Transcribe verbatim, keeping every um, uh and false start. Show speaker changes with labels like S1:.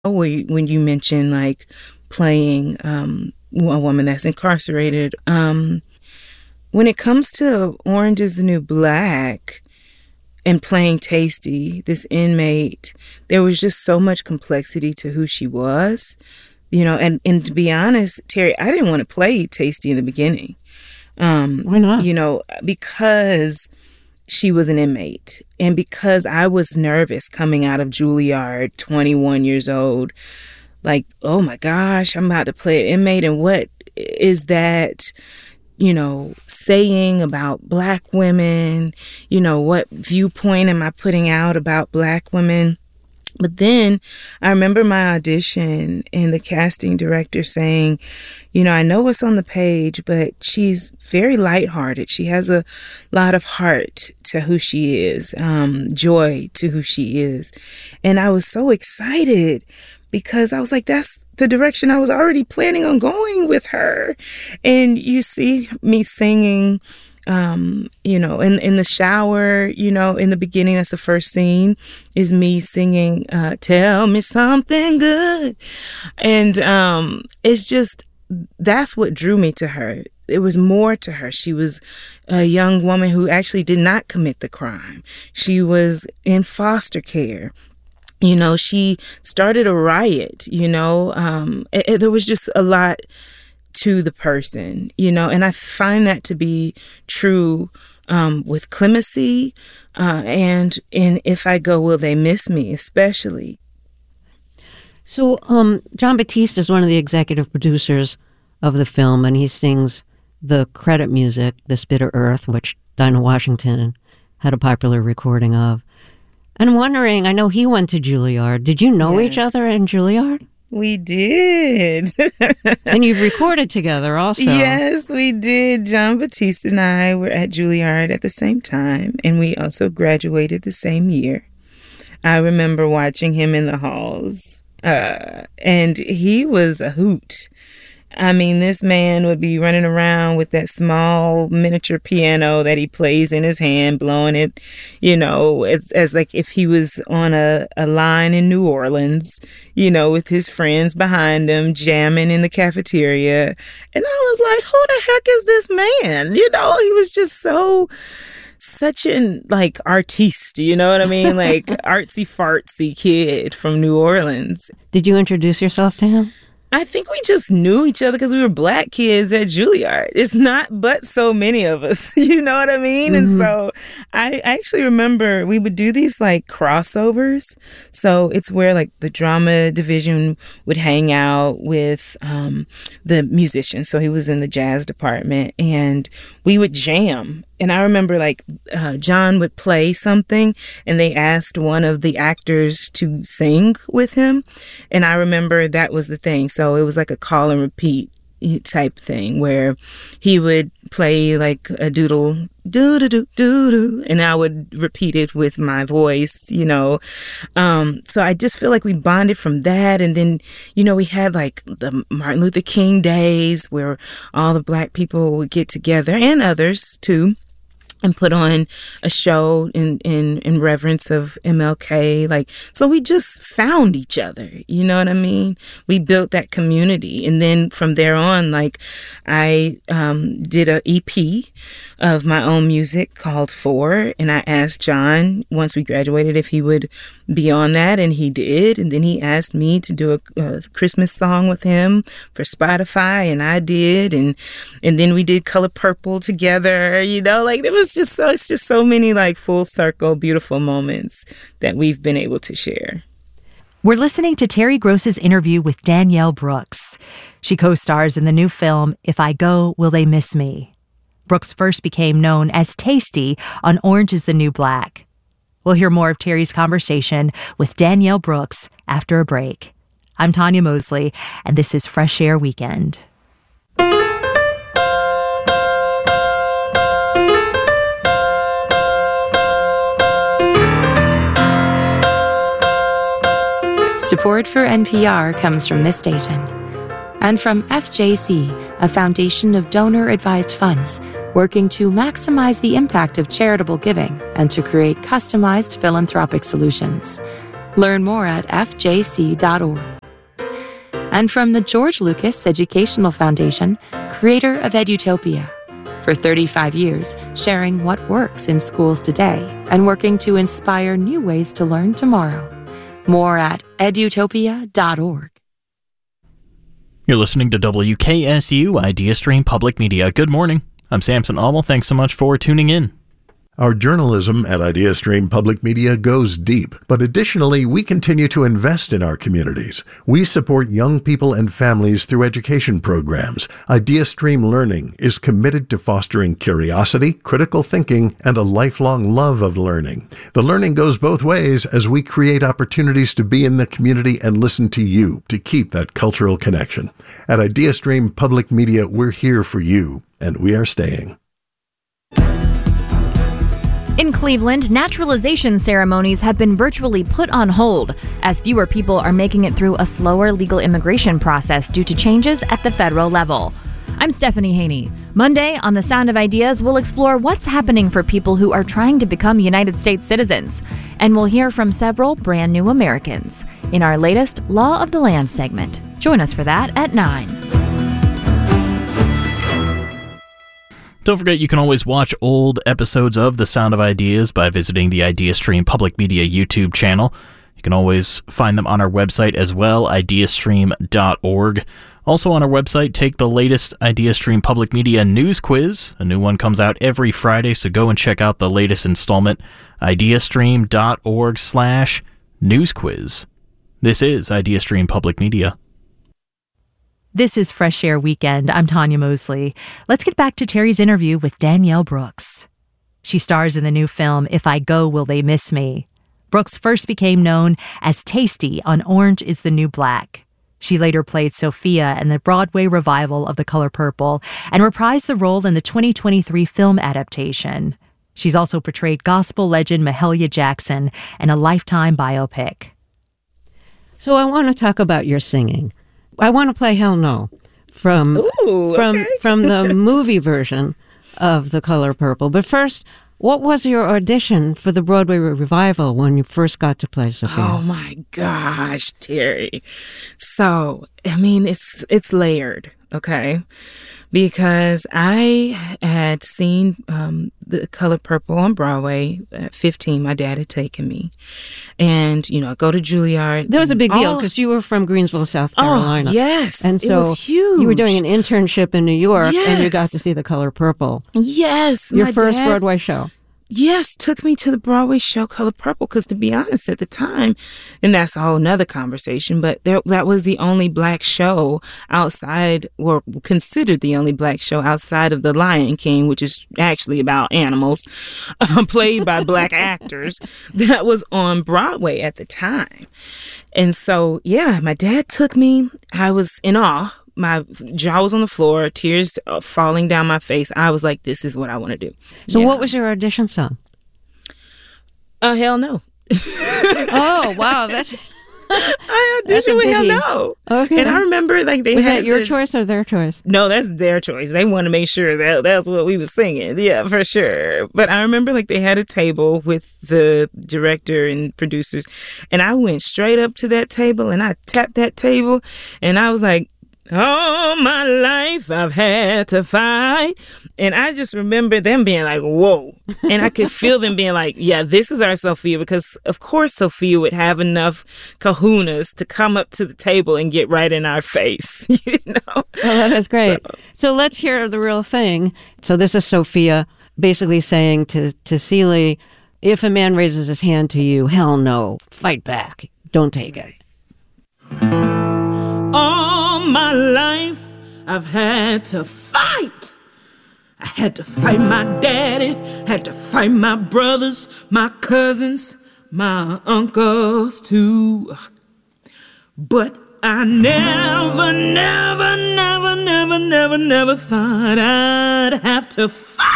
S1: When when you mention like playing um, a woman that's incarcerated, um, when it comes to Orange is the New Black and playing Taystee, this inmate, there was just so much complexity to who she was, you know. And, and to be honest, Terry, I didn't want to play Taystee in the beginning. Um,
S2: Why not?
S1: You know, because she was an inmate, and because I was nervous coming out of Juilliard, twenty-one years old, like, oh my gosh, I'm about to play an inmate, and what is that, you know, saying about Black women? You know, what viewpoint am I putting out about Black women? But then I remember my audition and the casting director saying, you know, I know what's on the page, but she's very lighthearted. She has a lot of heart to who she is, um, joy to who she is. And I was so excited because I was like, that's the direction I was already planning on going with her. And you see me singing, um, you know, in, in the shower, you know, in the beginning, that's the first scene, is me singing, uh, tell me something good. And um, it's just, that's what drew me to her. It was more to her. She was a young woman who actually did not commit the crime. She was in foster care. You know, she started a riot, you know, um, it, it, there was just a lot to the person, you know, and I find that to be true um, with Clemency uh, and in If I Go, Will They Miss Me, especially.
S2: So um, Jon Batiste is one of the executive producers of the film, and he sings the credit music, This Bitter Earth, which Dinah Washington had a popular recording of. And I'm wondering, I know he went to Juilliard. Did you know
S1: Yes.
S2: each other in Juilliard?
S1: We did.
S2: And you've recorded together also.
S1: Yes, we did. Jon Batiste and I were at Juilliard at the same time, and we also graduated the same year. I remember watching him in the halls, uh, and he was a hoot. I mean, this man would be running around with that small miniature piano that he plays in his hand, blowing it, you know, as, as like if he was on a, a line in New Orleans, you know, with his friends behind him, jamming in the cafeteria. And I was like, who the heck is this man? You know, he was just so, such an, like, artiste, you know what I mean? Like, artsy fartsy kid from New Orleans.
S2: Did you introduce yourself to him?
S1: I think we just knew each other because we were Black kids at Juilliard. It's not but so many of us, you know what I mean? Mm-hmm. And so I actually remember we would do these like crossovers. So it's where like the drama division would hang out with um, the musicians. So he was in the jazz department and we would jam. And I remember like uh, John would play something and they asked one of the actors to sing with him. And I remember that was the thing. So it was like a call and repeat type thing where he would play like a doodle, doo-doo-doo-doo-doo, and I would repeat it with my voice, you know. Um, so I just feel like we bonded from that. And then, you know, we had like the Martin Luther King days where all the Black people would get together and others too, and put on a show in, in, in reverence of M L K. Like, so we just found each other, you know what I mean? We built that community. And then from there on, like, I um, did a E P of my own music called Four. And I asked John, once we graduated, if he would be on that. And he did. And then he asked me to do a, a Christmas song with him for Spotify. And I did. And, and then we did Color Purple together, you know, like, it was just so, it's just so many like full circle, beautiful moments that we've been able to share.
S3: We're listening to Terry Gross's interview with Danielle Brooks. She co-stars in the new film, If I Go, Will They Miss Me? Brooks first became known as Taystee on Orange is the New Black. We'll hear more of Terry's conversation with Danielle Brooks after a break. I'm Tanya Mosley, and this is Fresh Air Weekend.
S4: Support for N P R comes from this station and from F J C, a foundation of donor-advised funds working to maximize the impact of charitable giving and to create customized philanthropic solutions. Learn more at f j c dot org. And from the George Lucas Educational Foundation, creator of Edutopia. For thirty-five years, sharing what works in schools today and working to inspire new ways to learn tomorrow. More at edutopia dot org.
S5: You're listening to W K S U Idea Stream Public Media. Good morning. I'm Samson Almel. Thanks so much for tuning in.
S6: Our journalism at IdeaStream Public Media goes deep, but additionally, we continue to invest in our communities. We support young people and families through education programs. IdeaStream Learning is committed to fostering curiosity, critical thinking, and a lifelong love of learning. The learning goes both ways as we create opportunities to be in the community and listen to you to keep that cultural connection. At IdeaStream Public Media, we're here for you, and we are staying.
S7: In Cleveland, naturalization ceremonies have been virtually put on hold as fewer people are making it through a slower legal immigration process due to changes at the federal level. I'm Stephanie Haney. Monday on The Sound of Ideas, we'll explore what's happening for people who are trying to become United States citizens. And we'll hear from several brand new Americans in our latest Law of the Land segment. Join us for that at nine.
S5: Don't forget, you can always watch old episodes of The Sound of Ideas by visiting the IdeaStream Public Media YouTube channel. You can always find them on our website as well, ideastream dot org. Also on our website, take the latest IdeaStream Public Media news quiz. A new one comes out every Friday, so go and check out the latest installment, ideastream dot org slash news quiz. This is IdeaStream Public Media.
S3: This is Fresh Air Weekend. I'm Tanya Mosley. Let's get back to Terry's interview with Danielle Brooks. She stars in the new film, If I Go, Will They Miss Me? Brooks first became known as Tasty on Orange is the New Black. She later played Sophia in the Broadway revival of The Color Purple and reprised the role in the twenty twenty-three film adaptation. She's also portrayed gospel legend Mahalia Jackson in a Lifetime biopic.
S2: So I want to talk about your singing. I want to play Hell No from
S1: Ooh,
S2: from
S1: okay.
S2: from the movie version of The Color Purple. But first, what was your audition for the Broadway revival when you first got to play Sophia?
S1: Oh my gosh, Terry. So, I mean, it's it's layered, okay? Because I had seen um, The Color Purple on Broadway at fifteen. My dad had taken me. And, you know, I go to Juilliard.
S2: That was a big deal
S1: Oh,
S2: because you were from Greensville, South Carolina.
S1: Oh, yes.
S2: And
S1: it
S2: so
S1: was huge.
S2: you were doing an internship in New York and you
S1: Yes.
S2: got to see The Color Purple.
S1: Yes.
S2: Your
S1: my
S2: first
S1: dad-
S2: Broadway show.
S1: Yes, took me to the Broadway show Color Purple because, to be honest, at the time, and that's a whole nother conversation, but there, that was the only black show outside, or considered the only black show outside of The Lion King, which is actually about animals, uh, played by black actors, that was on Broadway at the time. And so, yeah, my dad took me. I was in awe. My jaw was on the floor, tears falling down my face. I was like, this is what I want to do.
S2: So
S1: Yeah.
S2: what was your audition song?
S1: Uh, hell no.
S2: Oh, wow. That's
S1: I
S2: That's a
S1: auditioned with Hell
S2: biggie.
S1: No.
S2: Okay.
S1: And I remember like they
S2: Was
S1: had
S2: that your
S1: this-
S2: choice or their choice?
S1: No, that's their choice. They want to make sure that that's what we was singing. Yeah, for sure. But I remember like they had a table with the director and producers, and I went straight up to that table and I tapped that table and I was like, all my life I've had to fight. And I just remember them being like, whoa. And I could feel them being like, yeah, this is our Sophia. Because, of course, Sophia would have enough kahunas to come up to the table and get right in our face, you know?
S2: Oh, that is great. So, so let's hear the real thing. So this is Sophia basically saying to, to Celie, if a man raises his hand to you, hell no, fight back. Don't take it.
S1: All my life I've had to fight. I had to fight my daddy, had to fight my brothers, my cousins, my uncles too. But I never, never, never, never, never, never thought I'd have to fight